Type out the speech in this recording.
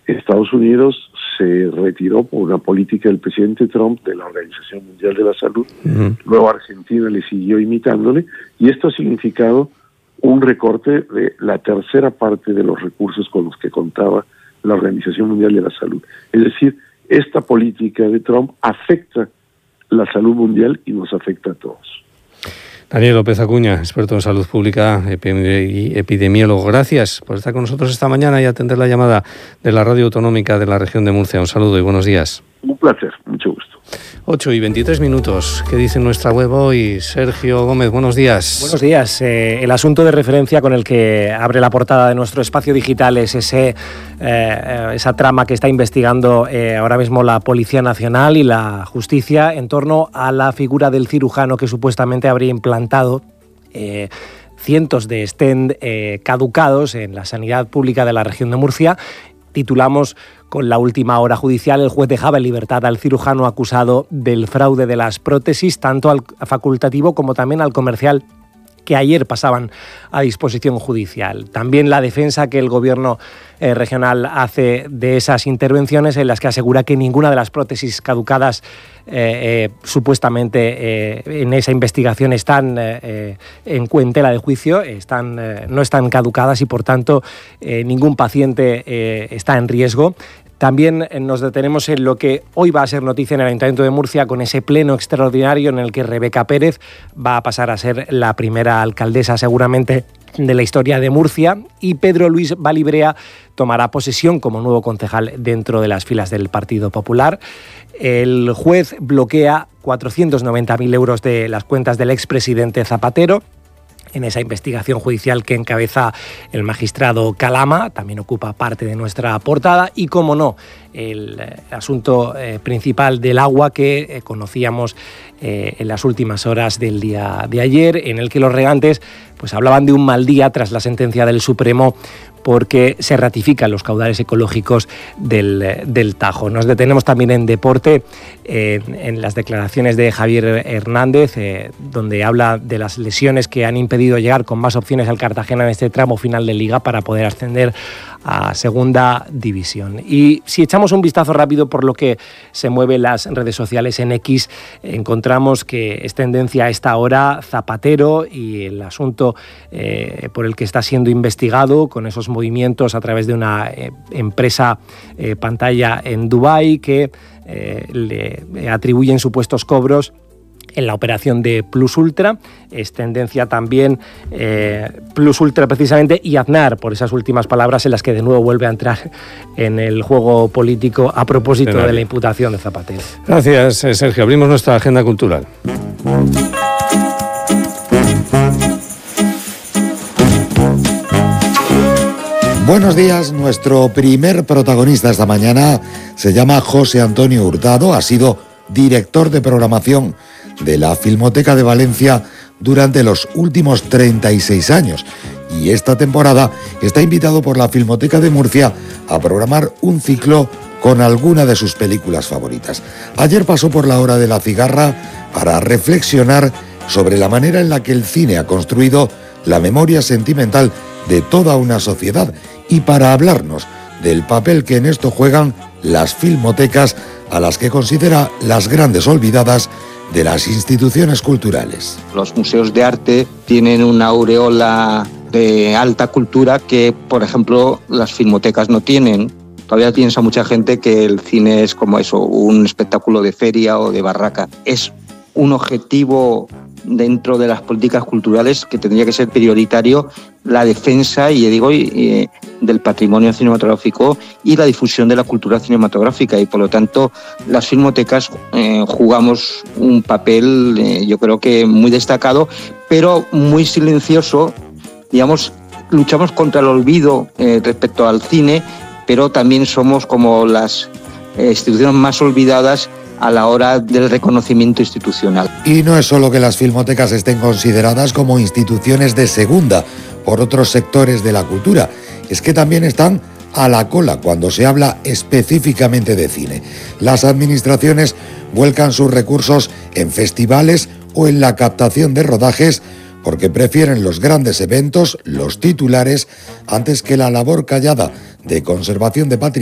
Estados Unidos se retiró por una política del presidente Trump de la Organización Mundial de la Salud. Luego Argentina le siguió imitándole, y esto ha significado un recorte de la tercera parte de los recursos con los que contaba la Organización Mundial de la Salud. Es decir, esta política de Trump afecta la salud mundial y nos afecta a todos. Daniel López Acuña, experto en salud pública y epidemiólogo. Gracias por estar con nosotros esta mañana y atender la llamada de la Radio Autonómica de la Región de Murcia. Un saludo y buenos días. Un placer, mucho gusto. 8:23. ¿Qué dice nuestra web hoy? Sergio Gómez, buenos días. Buenos días. El asunto de referencia con el que abre la portada de nuestro espacio digital es esa trama que está investigando ahora mismo la Policía Nacional y la Justicia en torno a la figura del cirujano que supuestamente habría implantado cientos de stent caducados en la sanidad pública de la región de Murcia. Titulamos: con la última hora judicial, el juez dejaba en libertad al cirujano acusado del fraude de las prótesis, tanto al facultativo como también al comercial, que ayer pasaban a disposición judicial. También la defensa que el Gobierno regional hace de esas intervenciones, en las que asegura que ninguna de las prótesis caducadas supuestamente en esa investigación están en tela de juicio, no están caducadas y por tanto ningún paciente está en riesgo. También nos detenemos en lo que hoy va a ser noticia en el Ayuntamiento de Murcia, con ese pleno extraordinario en el que Rebeca Pérez va a pasar a ser la primera alcaldesa seguramente de la historia de Murcia, y Pedro Luis Balibrea tomará posesión como nuevo concejal dentro de las filas del Partido Popular. El juez bloquea 490.000 euros de las cuentas del expresidente Zapatero en esa investigación judicial que encabeza el magistrado Calama. También ocupa parte de nuestra portada. Y, como no, el asunto principal del agua que conocíamos en las últimas horas del día de ayer, en el que los regantes pues hablaban de un mal día tras la sentencia del Supremo, porque se ratifican los caudales ecológicos del Tajo. Nos detenemos también en deporte, en las declaraciones de Javier Hernández, donde habla de las lesiones que han impedido llegar con más opciones al Cartagena en este tramo final de Liga para poder ascender a Segunda División. Y si echamos un vistazo rápido por lo que se mueve en las redes sociales, en X, encontramos que es tendencia a esta hora Zapatero y el asunto por el que está siendo investigado, con esos movimientos a través de una empresa pantalla en Dubái que le atribuyen supuestos cobros en la operación de Plus Ultra. Es tendencia también Plus Ultra precisamente, y Aznar, por esas últimas palabras en las que de nuevo vuelve a entrar en el juego político a propósito de la imputación de Zapatero. Gracias, Sergio. Abrimos nuestra agenda cultural. Buenos días. Nuestro primer protagonista esta mañana se llama José Antonio Hurtado. Ha sido director de programación de la Filmoteca de Valencia durante los últimos 36 años. Y esta temporada está invitado por la Filmoteca de Murcia a programar un ciclo con alguna de sus películas favoritas. Ayer pasó por la Hora de la Cigarra para reflexionar sobre la manera en la que el cine ha construido la memoria sentimental de toda una sociedad, y para hablarnos del papel que en esto juegan las filmotecas, a las que considera las grandes olvidadas de las instituciones culturales. Los museos de arte tienen una aureola de alta cultura que, por ejemplo, las filmotecas no tienen. Todavía piensa mucha gente que el cine es como eso, un espectáculo de feria o de barraca. Es un objetivo dentro de las políticas culturales que tendría que ser prioritario, la defensa, del patrimonio cinematográfico y la difusión de la cultura cinematográfica, y por lo tanto las filmotecas jugamos un papel yo creo que muy destacado, pero muy silencioso. Luchamos contra el olvido respecto al cine, pero también somos como las instituciones más olvidadas a la hora del reconocimiento institucional. Y no es solo que las filmotecas estén consideradas como instituciones de segunda por otros sectores de la cultura, es que también están a la cola cuando se habla específicamente de cine. Las administraciones vuelcan sus recursos en festivales o en la captación de rodajes, porque prefieren los grandes eventos, los titulares, antes que la labor callada de conservación de patrimonio